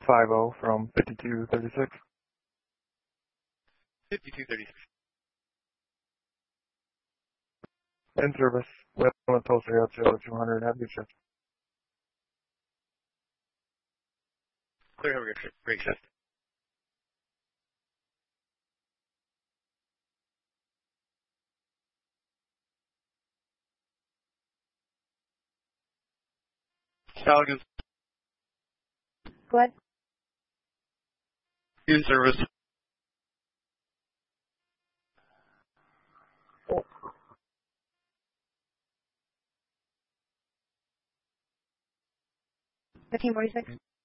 50 from 5236. 5236. In service. With Tulsa out 200. Have a good shift. Clear, have a great shift. Stallions. Go ahead. In service. Oh. 1546.